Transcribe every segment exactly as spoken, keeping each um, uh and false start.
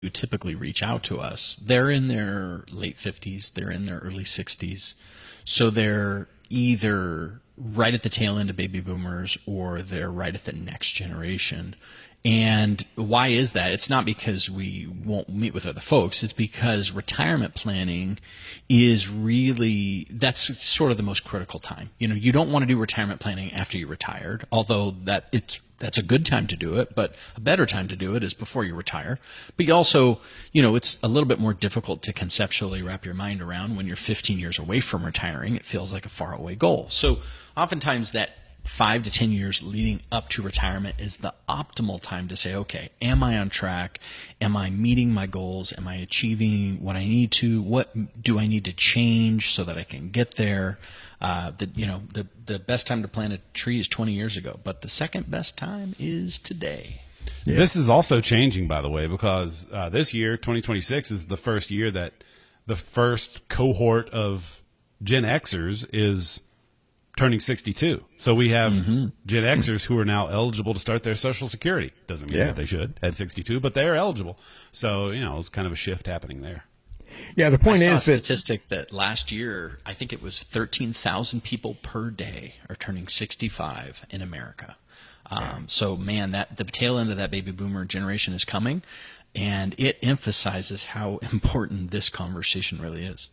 who typically reach out to us, they're in their late fifties, they're in their early sixties. So they're either right at the tail end of baby boomers or they're right at the next generation. And why is that? It's not because we won't meet with other folks. It's because retirement planning is really, that's sort of the most critical time. You know, you don't want to do retirement planning after you're retired, although that it's, that's a good time to do it, but a better time to do it is before you retire. But you also, you know, it's a little bit more difficult to conceptually wrap your mind around when you're fifteen years away from retiring. It feels like a faraway goal. So oftentimes that five to ten years leading up to retirement is the optimal time to say, okay, am I on track? Am I meeting my goals? Am I achieving what I need to? What do I need to change so that I can get there? Uh, the, you know, the, the best time to plant a tree is twenty years ago, but the second best time is today. Yeah. This is also changing, by the way, because uh, this year, twenty twenty-six, is the first year that the first cohort of Gen Xers is turning sixty-two. So we have mm-hmm. Gen Xers who are now eligible to start their Social Security. Doesn't mean yeah. that they should at sixty-two, but they're eligible. So, you know, it's kind of a shift happening there. Yeah, the point I is saw a that statistic that last year, I think it was thirteen thousand people per day are turning sixty-five in America. Um, so, man, that the tail end of that baby boomer generation is coming, and it emphasizes how important this conversation really is.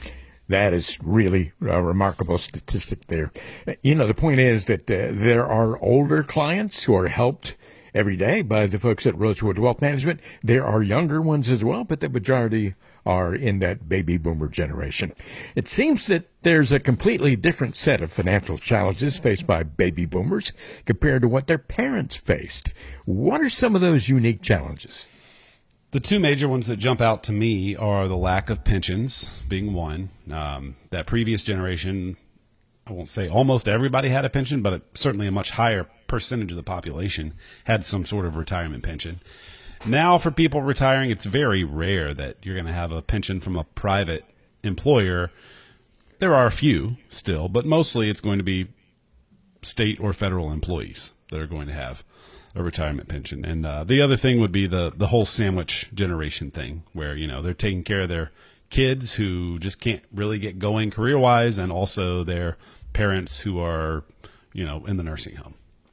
That is really a remarkable statistic there. You know, the point is that uh, there are older clients who are helped every day by the folks at Rosewood Wealth Management. There are younger ones as well, but the majority are in that baby boomer generation. It seems that there's a completely different set of financial challenges faced by baby boomers compared to what their parents faced. What are some of those unique challenges? The two major ones that jump out to me are the lack of pensions being one. Um, that previous generation, I won't say almost everybody had a pension, but certainly a much higher percentage of the population had some sort of retirement pension. Now for people retiring, it's very rare that you're going to have a pension from a private employer. There are a few still, but mostly it's going to be state or federal employees that are going to have a retirement pension. And uh, the other thing would be the the whole sandwich generation thing, where, you know, they're taking care of their kids who just can't really get going career-wise, and also their parents who are, you know, in the nursing home.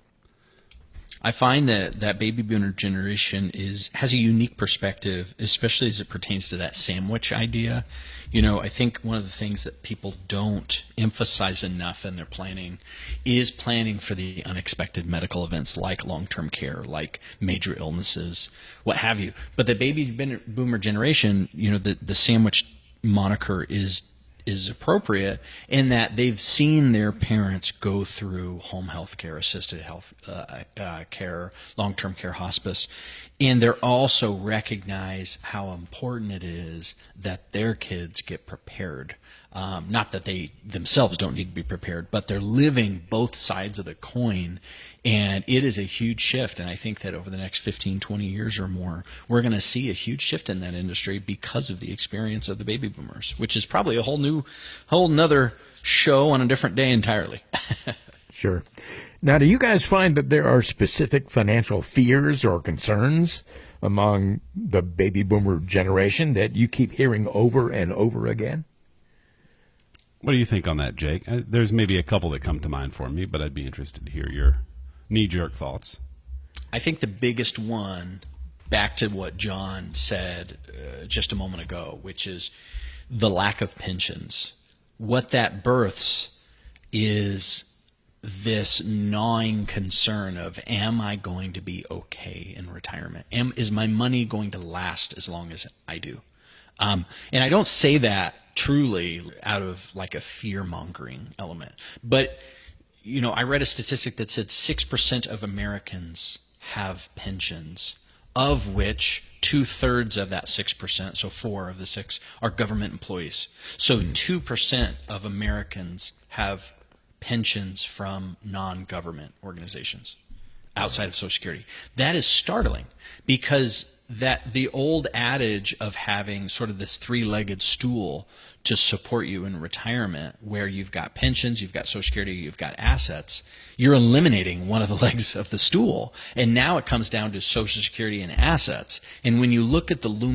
I find that that baby boomer generation is has a unique perspective, especially as it pertains to that sandwich idea. You know, I think one of the things that people don't emphasize enough in their planning is planning for the unexpected medical events like long-term care, like major illnesses, what have you. But the baby boomer generation, you know, the, the sandwich moniker is is appropriate in that they've seen their parents go through home health care, assisted health uh, uh, care, long-term care, hospice, and they're also recognize how important it is that their kids get prepared. Um, not that they themselves don't need to be prepared, but they're living both sides of the coin, and it is a huge shift. And I think that over the next fifteen, twenty years or more, we're going to see a huge shift in that industry because of the experience of the baby boomers, which is probably a whole new, whole nother show on a different day entirely. Sure. Now, do you guys find that there are specific financial fears or concerns among the baby boomer generation that you keep hearing over and over again? What do you think on that, Jake? There's maybe a couple that come to mind for me, but I'd be interested to hear your knee-jerk thoughts. I think the biggest one, back to what John said uh, just a moment ago, which is the lack of pensions. What that births is this gnawing concern of, am I going to be okay in retirement? Am, is my money going to last as long as I do? Um, and I don't say that truly out of like a fear-mongering element. But, you know, I read a statistic that said six percent of Americans have pensions, of which two-thirds of that six percent, so four of the six, are government employees. So two percent of Americans have pensions from non-government organizations outside of Social Security. That is startling because that the old adage of having sort of this three-legged stool to support you in retirement, where you've got pensions, you've got Social Security, you've got assets, you're eliminating one of the legs of the stool. And now it comes down to Social Security and assets. And when you look at the looming